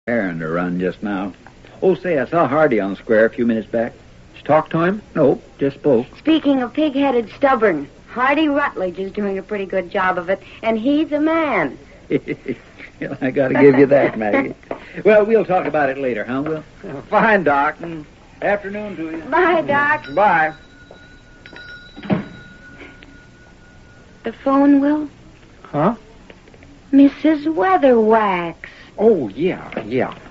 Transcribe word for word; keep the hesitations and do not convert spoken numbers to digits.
Errand to run just now. Oh, say, I saw Hardy on the square a few minutes back. Did you talk to him? No, just spoke. Speaking of pig-headed stubborn, Hardy Rutledge is doing a pretty good job of it, and he's a man. Well, I got to give you that, Maggie. Well, we'll talk about it later, huh, Will? Uh, fine, Doc. Mm. Afternoon to you. Bye, Doc. Bye. The phone, Will? Huh? Missus Weatherwax. Oh, yeah, yeah.